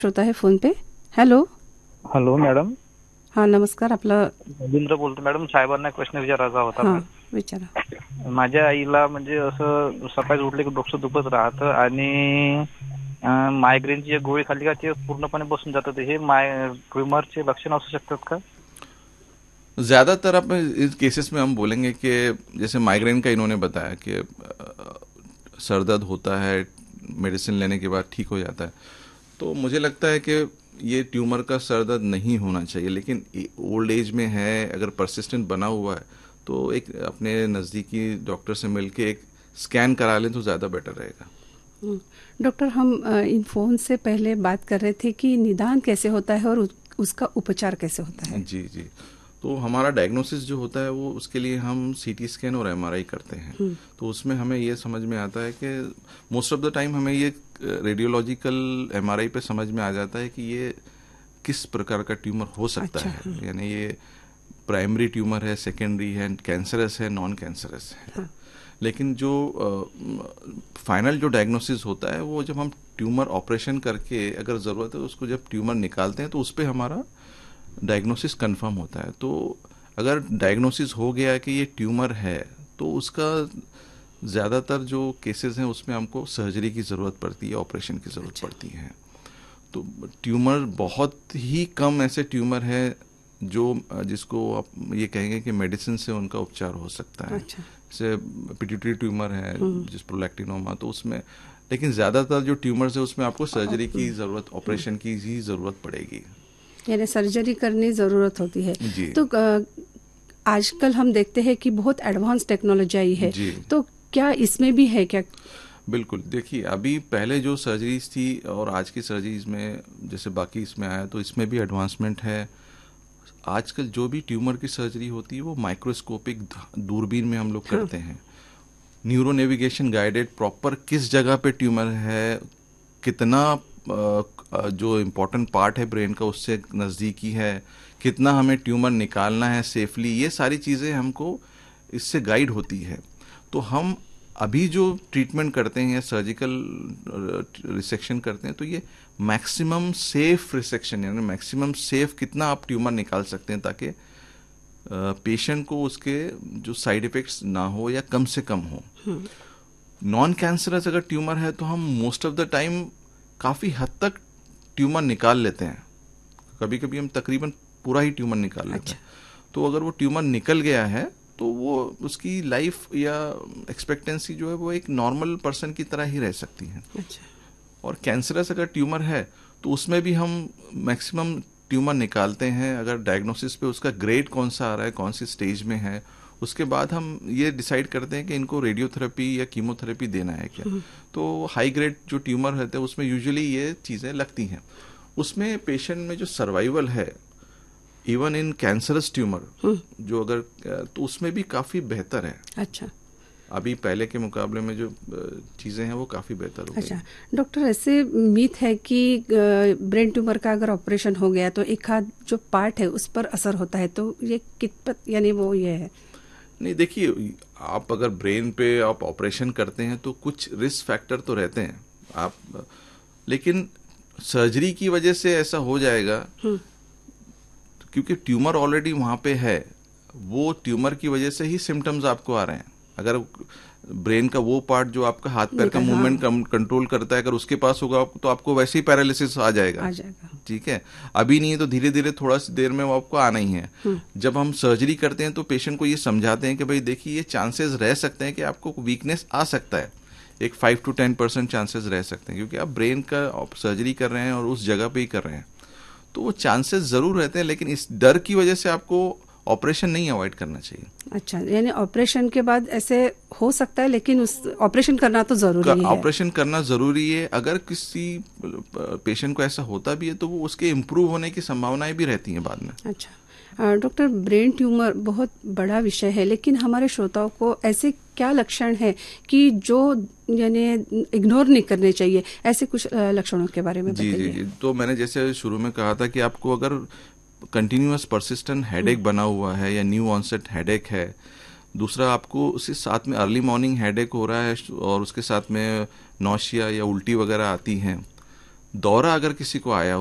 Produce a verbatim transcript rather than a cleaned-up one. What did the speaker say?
श्रोता आहे फोन पे. हॅलो. Hello madam. हा नमस्कार. आपलं रवींद्र बोलतो मॅडम. साहेबांना एक प्रश्न विचारायचा होता. हा मॅडम विचारा. माझ्या आईला म्हणजे असं सकाळी उठले की डोकं दुखत राहतं आणि मायग्रेनची एक गोळी खाल्ली का ते पूर्णपणे बसून जातं. हे माय ट्यूमरचे लक्षण असू शकतात का? ज़्यादातर आप इस केसेस में हम बोलेंगे कि जैसे माइग्रेन का इन्होंने बताया कि सर दर्द होता है, मेडिसिन लेने के बाद ठीक हो जाता है, तो मुझे लगता है कि ये ट्यूमर का सर दर्द नहीं होना चाहिए. लेकिन ओल्ड एज में है, अगर परसिस्टेंट बना हुआ है तो एक अपने नज़दीकी डॉक्टर से मिलके एक स्कैन करा लें तो ज़्यादा बेटर रहेगा. डॉक्टर, हम इन फोन से पहले बात कर रहे थे कि निदान कैसे होता है और उसका उपचार कैसे होता है. जी जी. तो हमारा डायग्नोसिस जो होता है वो उसके लिए हम सीटी स्कैन और एमआरआई करते हैं. तो उसमें हमें ये समझ में आता है कि मोस्ट ऑफ द टाइम हमें ये रेडियोलॉजिकल एमआरआई पे समझ में आ जाता है कि ये किस प्रकार का ट्यूमर हो सकता अच्छा, है. यानी ये प्राइमरी ट्यूमर है, सेकेंडरी है, कैंसरस है, नॉन कैंसरस है. हाँ. लेकिन जो फाइनल जो डायग्नोसिस होता है वो जब हम ट्यूमर ऑपरेशन करके अगर ज़रूरत है उसको जब ट्यूमर निकालते हैं तो उस पर हमारा डायग्नोसिस कंफर्म होता है. तो अगर डायग्नोसिस हो गया कि ये ट्यूमर है तो उसका ज़्यादातर जो केसेस हैं उसमें हमको सर्जरी की ज़रूरत पड़ती है, ऑपरेशन की ज़रूरत अच्छा. पड़ती है. तो ट्यूमर बहुत ही कम ऐसे ट्यूमर है जो जिसको आप ये कहेंगे कि मेडिसिन से उनका उपचार हो सकता है. अच्छा. जैसे पिट्यूटरी ट्यूमर है, जिस प्रोलैक्टिनोमा, तो उसमें, लेकिन ज़्यादातर जो ट्यूमर्स है उसमें आपको सर्जरी की ज़रूरत, ऑपरेशन की ही ज़रूरत पड़ेगी, यानी सर्जरी करने ज़रूरत होती है. तो आजकल हम देखते हैं कि बहुत एडवांस टेक्नोलॉजी आई है, तो क्या इसमें भी है क्या? बिल्कुल. देखिए, अभी पहले जो सर्जरीज थी और आज की सर्जरीज में जैसे बाकी इसमें आया तो इसमें भी एडवांसमेंट है. आजकल जो भी ट्यूमर की सर्जरी होती है वो माइक्रोस्कोपिक दूरबीन में हम लोग हाँ. करते हैं. न्यूरो नेविगेशन गाइडेड, प्रॉपर किस जगह पे ट्यूमर है, कितना जो इम्पोर्टेंट पार्ट है ब्रेन का उससे नज़दीकी है, कितना हमें ट्यूमर निकालना है सेफली, ये सारी चीज़ें हमको इससे गाइड होती है. तो हम अभी जो ट्रीटमेंट करते हैं, सर्जिकल रिसेक्शन करते हैं, तो ये मैक्सिमम सेफ रिसेक्शन, यानी मैक्सिमम सेफ कितना आप ट्यूमर निकाल सकते हैं ताकि पेशेंट को उसके जो साइड इफ़ेक्ट्स ना हो या कम से कम हो. नॉन कैंसरस अगर ट्यूमर है तो हम मोस्ट ऑफ द टाइम काफ़ी हद तक ट्यूमर निकाल लेते हैं. कभी कभी हम तकरीबन पूरा ही ट्यूमर निकाल लेते अच्छा. हैं. तो अगर वो ट्यूमर निकल गया है तो वो उसकी लाइफ या एक्सपेक्टेंसी जो है वो एक नॉर्मल पर्सन की तरह ही रह सकती है. अच्छा. और कैंसरस अगर ट्यूमर है तो उसमें भी हम मैक्सिमम ट्यूमर निकालते हैं. अगर डायग्नोसिस पे उसका ग्रेड कौन सा आ रहा है, कौन सी स्टेज में है, उसके बाद हम ये डिसाइड करते हैं कि इनको रेडियोथेरेपी या कीमोथेरेपी देना है क्या. तो हाई ग्रेड जो ट्यूमर रहते हैं उसमें यूजुअली ये चीज़ें लगती हैं. उसमें पेशेंट में जो सर्वाइवल है इवन इन कैंसरस ट्यूमर जो अगर, तो उसमें भी काफ़ी बेहतर है. अच्छा. अभी पहले के मुकाबले में जो चीज़ें हैं वो काफ़ी बेहतर हो गई. अच्छा डॉक्टर, ऐसे मीथ है कि ब्रेन ट्यूमर का अगर ऑपरेशन हो गया तो एक आध जो पार्ट है उस पर असर होता है, तो ये कितपत, यानी वो ये है? नहीं, देखिए, आप अगर ब्रेन पे आप ऑपरेशन करते हैं तो कुछ रिस्क फैक्टर तो रहते हैं आप, लेकिन सर्जरी की वजह से ऐसा हो जाएगा क्योंकि ट्यूमर ऑलरेडी वहाँ पे है. वो ट्यूमर की वजह से ही सिम्टम्स आपको आ रहे हैं. अगर ब्रेन का वो पार्ट जो आपका हाथ पैर का मूवमेंट हाँ. कंट्रोल करता है, अगर उसके पास होगा तो आपको वैसे ही पैरालिसिस आ जाएगा. आ जाएगा. ठीक है. अभी नहीं है तो धीरे धीरे थोड़ा सी देर में वो आपको आना ही है. जब हम सर्जरी करते हैं तो पेशेंट को ये समझाते हैं कि भाई देखिए, ये चांसेस रह सकते हैं कि आपको वीकनेस आ सकता है. एक five to ten percent chances रह सकते हैं क्योंकि आप ब्रेन का सर्जरी कर रहे हैं और उस जगह पे ही कर रहे हैं, तो वो चांसेस जरूर रहते हैं. लेकिन इस डर की वजह से आपको ऑपरेशन नहीं अवॉइड करना चाहिए. अच्छा, यानी ऑपरेशन के बाद ऐसे हो सकता है, लेकिन उस ऑपरेशन करना तो जरूरी है. ऑपरेशन करना जरूरी है. अगर किसी पेशेंट को ऐसा होता भी है तो वो उसके इम्प्रूव होने की संभावनाएं भी रहती हैं बाद में. अच्छा डॉक्टर, ब्रेन ट्यूमर बहुत बड़ा विषय है, लेकिन हमारे श्रोताओं को ऐसे क्या लक्षण है कि जो यानी इग्नोर नहीं करने चाहिए, ऐसे कुछ लक्षणों के बारे में बताइए. जी जी जी. तो मैंने जैसे शुरू में कहा था कि आपको अगर कंटिन्यूअस परसिस्टेंट हेडेक बना हुआ है या न्यू ऑनसेट हेडेक है, दूसरा आपको उसके साथ में अर्ली मॉर्निंग हेडेक हो रहा है और उसके साथ में नौशिया या उल्टी वगैरह आती हैं, दौरा अगर किसी को आया